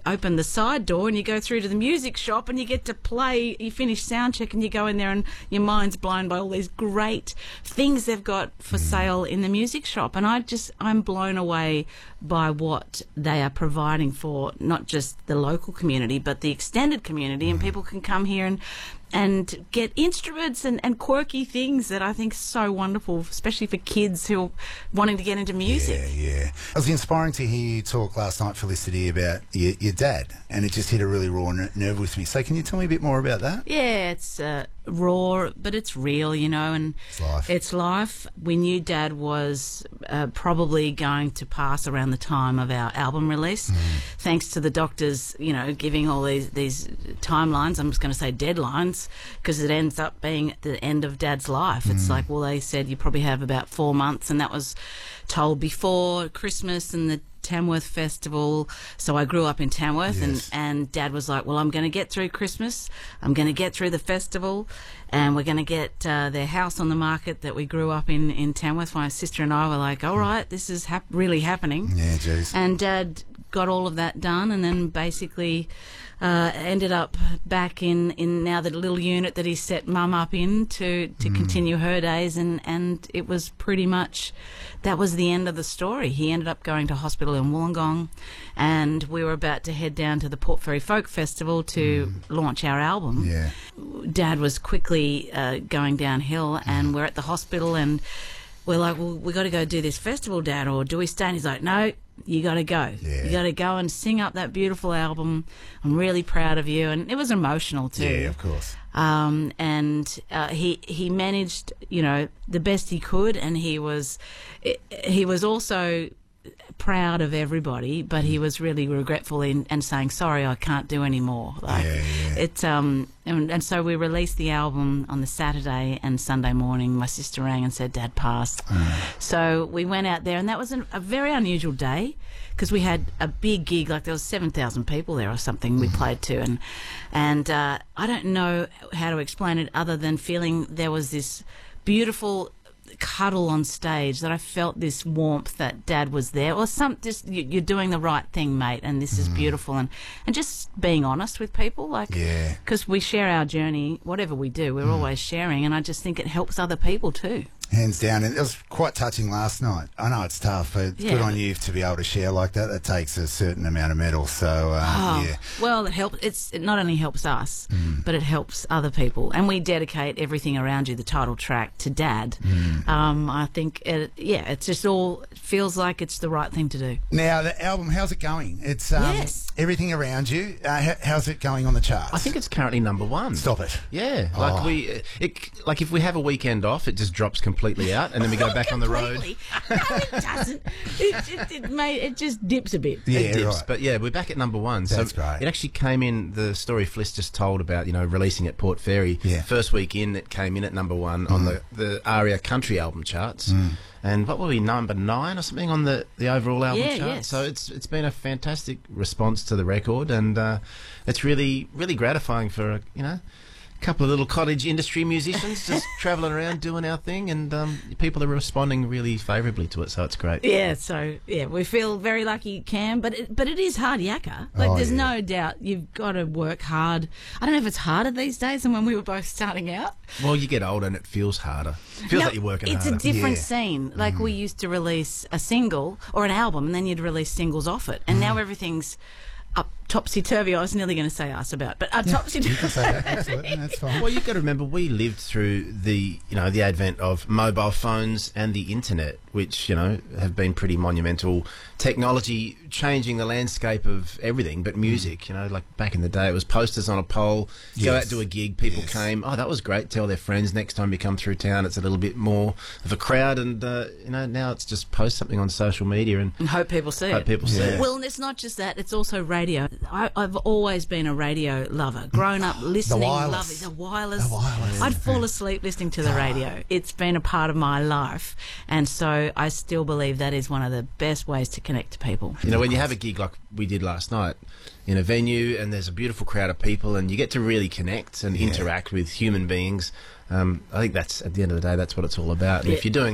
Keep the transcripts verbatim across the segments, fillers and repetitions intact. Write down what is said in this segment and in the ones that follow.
open the side door and you go through to the music shop and you get to play. You finish sound check and you go in there and your mind's blown by all these great things they've got for sale in the music shop. And I just, I'm blown away by what they are providing for not just the local community but the extended community, and people can come here and and get instruments and, and quirky things that I think is so wonderful, especially for kids who are wanting to get into music. Yeah, yeah. It was inspiring to hear you talk last night, Felicity, about your, your dad, and it just hit a really raw nerve with me. So can you tell me a bit more about that? Yeah, it's uh, raw, but it's real, you know, and It's life. It's life. We knew Dad was uh, probably going to pass around the time of our album release, Mm. thanks to the doctors, you know, giving all these, these timelines. I'm just going to say deadlines, because it ends up being at the end of Dad's life. It's like, well, they said you probably have about four months, and that was told before Christmas and the Tamworth Festival. So I grew up in Tamworth, Yes. and, and Dad was like, well, I'm going to get through Christmas, I'm going to get through the festival, and we're going to get uh, their house on the market that we grew up in in Tamworth. My sister and I were like, all right, this is hap- really happening. Yeah, jeez. And Dad got all of that done, and then basically uh, ended up back in, in now the little unit that he set Mum up in to, to Mm. continue her days, and, and it was pretty much, that was the end of the story. He ended up going to hospital in Wollongong, and we were about to head down to the Port Fairy Folk Festival to launch our album. Yeah. Dad was quickly uh, going downhill, and we're at the hospital, and we're like, well, we got to go do this festival, Dad, or do we stay? And he's like, no, you got to go. Yeah. You got to go and sing up that beautiful album. I'm really proud of you. And it was emotional too. Yeah, of course. Um, and uh, he he managed, you know, the best he could, and he was he was also proud of everybody, but he was really regretful in, and saying, sorry, I can't do any more. Like, Yeah, yeah. It, um, and, and so we released the album on the Saturday, and Sunday morning my sister rang and said Dad passed. So we went out there, and that was an, a very unusual day, because we had a big gig, like there was seven thousand people there or something we played to, and and uh, I don't know how to explain it other than feeling there was this beautiful cuddle on stage, that I felt this warmth that Dad was there, or some just you, you're doing the right thing, mate, and this is beautiful, and and just being honest with people, like, Yeah. because we share our journey, whatever we do, we're always sharing, and I just think it helps other people too. Hands down. And it was quite touching last night. I know it's tough, but it's Yeah. good on you to be able to share like that. That takes a certain amount of metal. So, uh, Oh, yeah. well, it helps. It's it not only helps us, but it helps other people. And we dedicate Everything Around You, the title track, to Dad. Um, I think, it, yeah, it's just all it feels like it's the right thing to do. Now, the album, how's it going? It's um, Yes. Everything Around You. Uh, h- how's it going on the charts? I think it's currently number one. Stop it. Yeah, like Oh. we, it, like if we have a weekend off, it just drops completely out, and then we go back on the road. Completely. No, it doesn't. It just, it, made, it just dips a bit. Yeah, It dips, right. but yeah, we're back at number one. That's so great. It actually came in the story Fliss just told about, you know, releasing at Port Fairy. Yeah. First week in, it came in at number one on the the ARIA country album charts. And what were we, number nine or something on the, the overall album Yeah, chart? yes. So it's it's been a fantastic response to the record, and uh, it's really really gratifying for a, you know, couple of little cottage industry musicians just travelling around doing our thing, and um, people are responding really favourably to it, so it's great. Yeah, so yeah, we feel very lucky, Cam. But it, but it is hard yakka. Like, Oh, there's yeah. no doubt you've got to work hard. I don't know if it's harder these days than when we were both starting out. Well, you get older and it feels harder. It feels No, like you're working it's harder. a different Yeah. scene. Like, we used to release a single or an album, and then you'd release singles off it. And now everything's up topsy-turvy. I was nearly going to say us about, but uh, topsy-turvy. So, absolutely, that's fine. Well, you've got to remember, we lived through the, you know, the advent of mobile phones and the internet, which, you know, have been pretty monumental technology, changing the landscape of everything but music. You know, like back in the day, it was posters on a pole, go Yes. out to a gig, people Yes. came, oh, that was great, tell their friends, next time you come through town, it's a little bit more of a crowd, and, uh, you know, now it's just post something on social media and And hope people see hope it. people see Yeah. it. Well, and it's not just that, it's also radio. I, I've always been a radio lover. Grown up listening, wireless. loving the wireless. The wireless. I'd fall asleep listening to the radio. It's been a part of my life. And so I still believe that is one of the best ways to connect to people. You know, when you have a gig like we did last night in a venue and there's a beautiful crowd of people and you get to really connect and Yeah. interact with human beings, um, I think that's, at the end of the day, that's what it's all about. And Yeah. if you're doing that,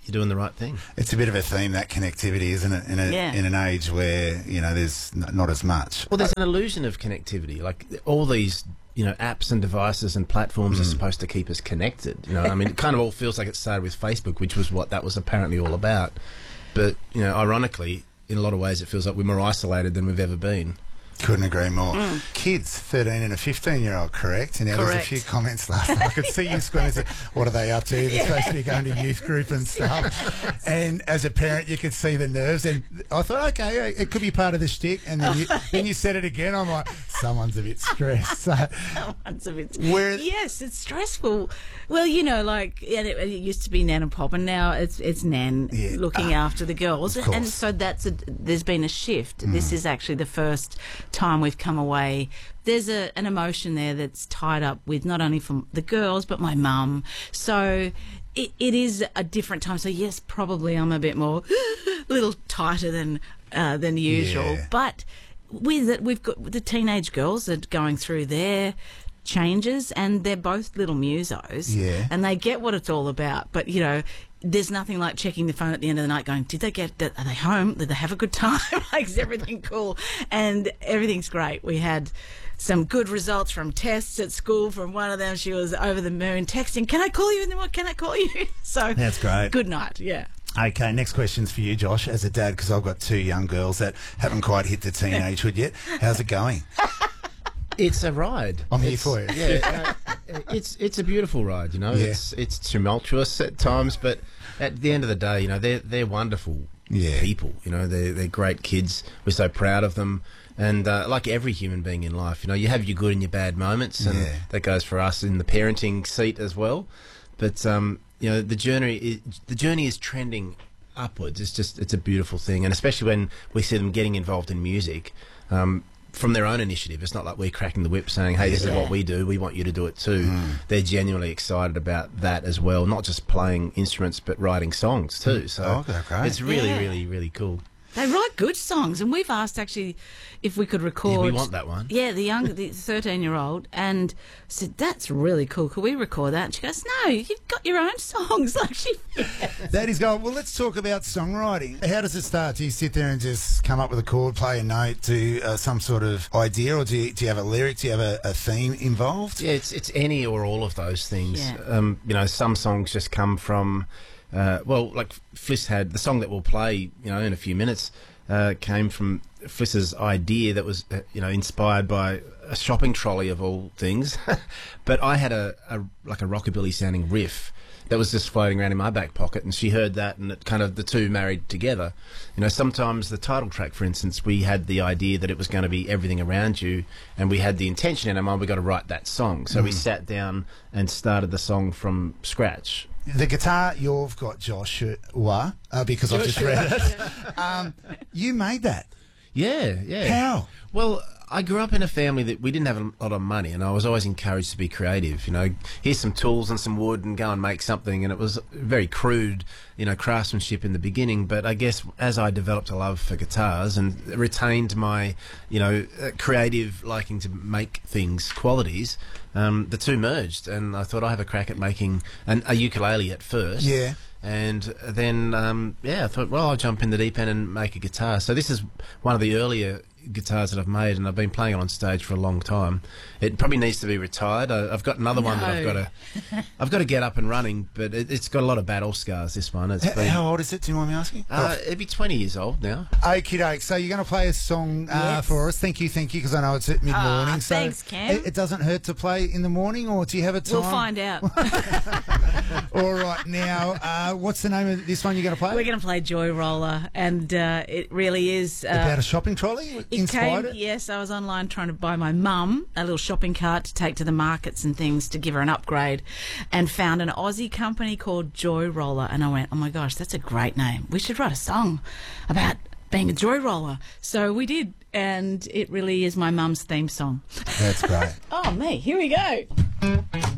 you're doing the right thing. It's a bit of a theme, that connectivity, isn't it? In, a, Yeah. in an age where, you know, there's n- not as much. Well, there's an illusion of connectivity. Like all these, you know, apps and devices and platforms Mm. are supposed to keep us connected. You know, I mean, it kind of all feels like it started with Facebook, which was what that was apparently all about. But, you know, ironically, in a lot of ways, it feels like we're more isolated than we've ever been. Couldn't agree more. Mm. Kids, thirteen and a fifteen-year-old, correct? And now there's a Correct. few comments last night. I could see you squinting. and say, What are they up to? They're supposed to be going to youth group and stuff. And as a parent, you could see the nerves. And I thought, okay, it could be part of the shtick. And then you, then you said it again. I'm like, someone's a bit stressed. So, It's a bit- Where- yes, it's stressful. Well, you know, like yeah, it, it used to be Nan and Pop, and now it's it's Nan Yeah. looking after the girls, Of course. and so that's a, there's been a shift. This is actually the first time we've come away. There's a, an emotion there that's tied up with not only from the girls but my mum. So it, it is a different time. So yes, probably I'm a bit more, a little tighter than uh, than usual, Yeah. but with it, we've got the teenage girls that are going through their changes, and they're both little musos, Yeah. and they get what it's all about. But you know, there's nothing like checking the phone at the end of the night, going, "Did they get? Are they home? Did they have a good time? Like, is everything cool?" And everything's great. We had some good results from tests at school. From one of them, she was over the moon, texting, "Can I call you in the morning? Can I call you?" So That's great. Good night. Yeah. okay, next question's for you, Josh, as a dad, because I've got two young girls that haven't quite hit the teenagehood yet. How's it going? It's a ride. I'm here It's- for it. Yeah, no, it's it's a beautiful ride. You know, Yeah. it's it's tumultuous at times, but at the end of the day, you know, they're they're wonderful Yeah. people. You know, they're they're great kids. We're so proud of them. And uh, like every human being in life, you know, you have your good and your bad moments, and Yeah. that goes for us in the parenting seat as well. But um, you know, the journey is, the journey is trending upwards. It's just it's a beautiful thing, and especially when we see them getting involved in music. Um, from their own initiative. It's not like we're cracking the whip saying, hey, this is what we do, we want you to do it too. They're genuinely excited about that as well, not just playing instruments but writing songs too. So Oh, okay, great. it's really, Yeah. really, really cool. They write good songs, and we've asked actually if we could record. Yeah, we want that one. Yeah, the young, the thirteen-year-old, and said that's really cool. Could we record that? And she goes, "No, you've got your own songs." Like she, That is going. Well, let's talk about songwriting. How does it start? Do you sit there and just come up with a chord, play a note, do uh, some sort of idea, or do you, do you have a lyric? Do you have a, a theme involved? Yeah, it's it's any or all of those things. Yeah. Um, you know, some songs just come from, uh, well, like Fliss had the song that we'll play, you know, in a few minutes, uh, came from Fliss's idea that was, uh, you know, inspired by a shopping trolley of all things. But I had a, a like a rockabilly sounding riff that was just floating around in my back pocket, and she heard that, and it kind of the two married together. You know, sometimes the title track, for instance, we had the idea that it was going to be Everything Around You, and we had the intention in our mind we got to write that song. So we sat down and started the song from scratch. The guitar you've got, Joshua, uh, because I've just read it. Um, you made that. Yeah, yeah. How? Well, I grew up in a family that we didn't have a lot of money, and I was always encouraged to be creative. You know, here's some tools and some wood, and go and make something. And it was very crude, you know, craftsmanship in the beginning. But I guess as I developed a love for guitars and retained my, you know, uh, creative liking to make things qualities, um, the two merged. And I thought I have a crack at making an, a ukulele at first. Yeah. And then, um, yeah, I thought, well, I'll jump in the deep end and make a guitar. So this is one of the earlier guitars that I've made, and I've been playing it on stage for a long time. It probably needs to be retired. I, I've got another one that I've got No. to, I've got to get up and running, but it, it's got a lot of battle scars. This one, it's H- been, how old is it? Do you mind me asking? uh, it'd be twenty years old now. Okie doke. So you're going to play a song uh, Yes. for us. Thank you, thank you, because I know it's at mid morning. Ah, so thanks, Cam. It, it doesn't hurt to play in the morning, or do you have a time? we'll find out. All right, now, uh, what's the name of this one you're going to play? We're going to play Joy Roller, and uh, it really is. Uh, About a shopping trolley? It Inspired came, it? yes, I was online trying to buy my mum a little shopping cart to take to the markets and things to give her an upgrade, and found an Aussie company called Joy Roller, and I went, oh my gosh, that's a great name. We should write a song about being a joy roller. So we did, and it really is my mum's theme song. That's great. Oh, me, here we go.